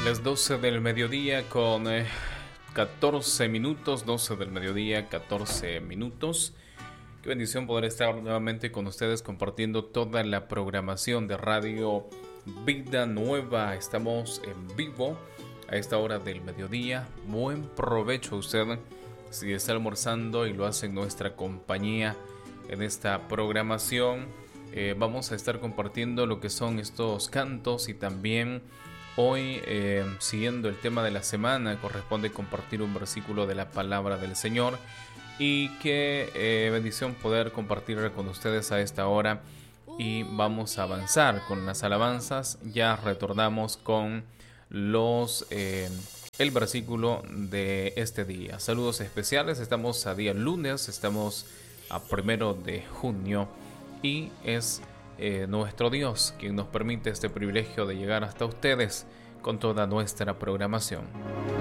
Las 12 del mediodía con 14 minutos, 12 del mediodía, 14 minutos. Qué bendición poder estar nuevamente con ustedes compartiendo toda la programación de Radio Vida Nueva. Estamos en vivo a esta hora del mediodía. Buen provecho a usted si está almorzando y lo hace en nuestra compañía en esta programación. Vamos a estar compartiendo lo que son estos cantos y también hoy, siguiendo el tema de la semana, corresponde compartir un versículo de la palabra del Señor. Y qué bendición poder compartir con ustedes a esta hora. Y vamos a avanzar con las alabanzas. Ya retornamos con el versículo de este día. Saludos especiales. Estamos a día lunes. Estamos a 1 de junio. Y es nuestro Dios quien nos permite este privilegio de llegar hasta ustedes con toda nuestra programación.